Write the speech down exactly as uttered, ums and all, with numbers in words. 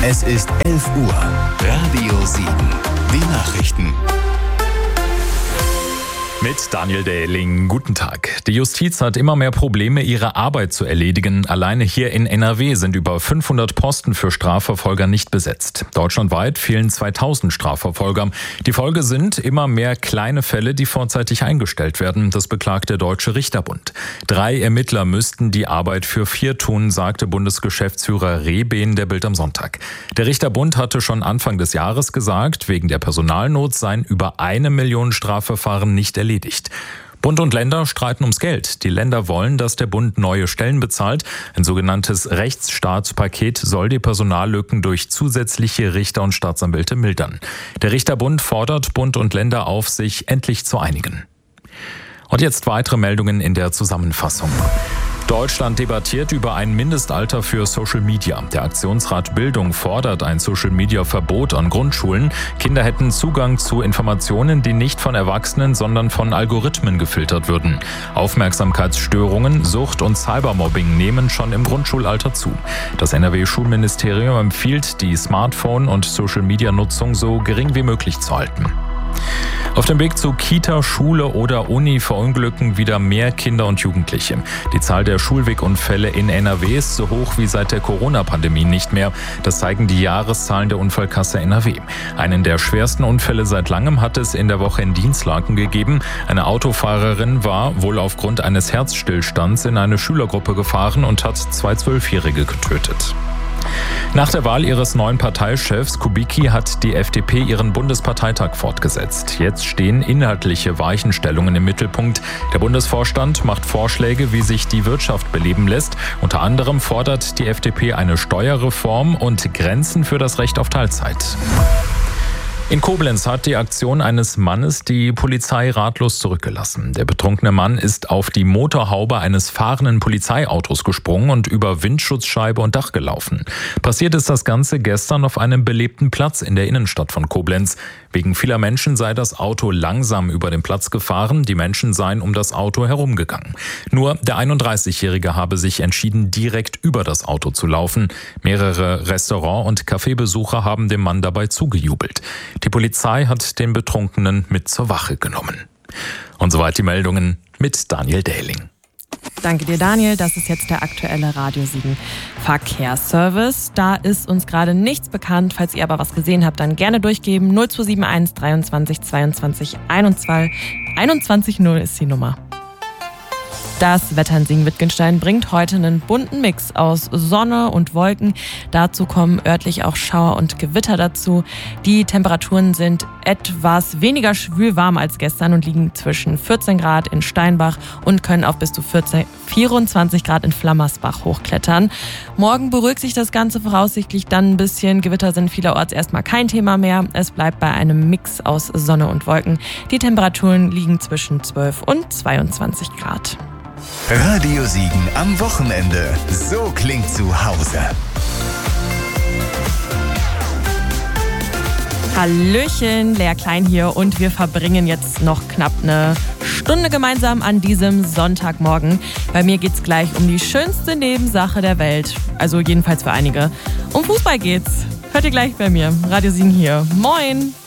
Es ist elf Uhr. Radio sieben. Die Nachrichten. Mit Daniel Dehling, guten Tag. Die Justiz hat immer mehr Probleme, ihre Arbeit zu erledigen. Alleine hier in N R W sind über fünfhundert Posten für Strafverfolger nicht besetzt. Deutschlandweit fehlen zweitausend Strafverfolger. Die Folge sind immer mehr kleine Fälle, die vorzeitig eingestellt werden. Das beklagt der Deutsche Richterbund. Drei Ermittler müssten die Arbeit für vier tun, sagte Bundesgeschäftsführer Rehben der Bild am Sonntag. Der Richterbund hatte schon Anfang des Jahres gesagt, wegen der Personalnot seien über eine Million Strafverfahren nicht erledigt. Bund und Länder streiten ums Geld. Die Länder wollen, dass der Bund neue Stellen bezahlt. Ein sogenanntes Rechtsstaatspaket soll die Personallücken durch zusätzliche Richter und Staatsanwälte mildern. Der Richterbund fordert Bund und Länder auf, sich endlich zu einigen. Und jetzt weitere Meldungen in der Zusammenfassung. Deutschland debattiert über ein Mindestalter für Social Media. Der Aktionsrat Bildung fordert ein Social-Media-Verbot an Grundschulen. Kinder hätten Zugang zu Informationen, die nicht von Erwachsenen, sondern von Algorithmen gefiltert würden. Aufmerksamkeitsstörungen, Sucht und Cybermobbing nehmen schon im Grundschulalter zu. Das N R W-Schulministerium empfiehlt, die Smartphone- und Social-Media-Nutzung so gering wie möglich zu halten. Auf dem Weg zu Kita, Schule oder Uni verunglücken wieder mehr Kinder und Jugendliche. Die Zahl der Schulwegunfälle in N R W ist so hoch wie seit der Corona-Pandemie nicht mehr. Das zeigen die Jahreszahlen der Unfallkasse N R W. Einen der schwersten Unfälle seit langem hat es in der Woche in Dinslaken gegeben. Eine Autofahrerin war wohl aufgrund eines Herzstillstands in eine Schülergruppe gefahren und hat zwei Zwölfjährige getötet. Nach der Wahl ihres neuen Parteichefs Kubicki hat die F D P ihren Bundesparteitag fortgesetzt. Jetzt stehen inhaltliche Weichenstellungen im Mittelpunkt. Der Bundesvorstand macht Vorschläge, wie sich die Wirtschaft beleben lässt. Unter anderem fordert die F D P eine Steuerreform und Grenzen für das Recht auf Teilzeit. In Koblenz hat die Aktion eines Mannes die Polizei ratlos zurückgelassen. Der betrunkene Mann ist auf die Motorhaube eines fahrenden Polizeiautos gesprungen und über Windschutzscheibe und Dach gelaufen. Passiert ist das Ganze gestern auf einem belebten Platz in der Innenstadt von Koblenz. Wegen vieler Menschen sei das Auto langsam über den Platz gefahren, die Menschen seien um das Auto herumgegangen. Nur der einunddreißigjährige habe sich entschieden, direkt über das Auto zu laufen. Mehrere Restaurant- und Cafébesucher haben dem Mann dabei zugejubelt. Die Polizei hat den Betrunkenen mit zur Wache genommen. Und soweit die Meldungen mit Daniel Dehling. Danke dir, Daniel. Das ist jetzt der aktuelle Radio sieben Verkehrsservice. Da ist uns gerade nichts bekannt. Falls ihr aber was gesehen habt, dann gerne durchgeben. null zwei sieben eins dreiundzwanzig zweiundzwanzig einundzwanzig null ist die Nummer. Das Wetter in Singen-Wittgenstein bringt heute einen bunten Mix aus Sonne und Wolken. Dazu kommen örtlich auch Schauer und Gewitter dazu. Die Temperaturen sind etwas weniger schwülwarm als gestern und liegen zwischen vierzehn Grad in Steinbach und können auf bis zu vierzehn, vierundzwanzig Grad in Flammersbach hochklettern. Morgen beruhigt sich das Ganze voraussichtlich dann ein bisschen. Gewitter sind vielerorts erstmal kein Thema mehr. Es bleibt bei einem Mix aus Sonne und Wolken. Die Temperaturen liegen zwischen zwölf und zweiundzwanzig Grad. Radio sieben am Wochenende. So klingt zu Hause. Hallöchen, Lea Klein hier und wir verbringen jetzt noch knapp eine Stunde gemeinsam an diesem Sonntagmorgen. Bei mir geht's gleich um die schönste Nebensache der Welt, also jedenfalls für einige. Um Fußball geht's. Hört ihr gleich bei mir. Radio sieben hier. Moin!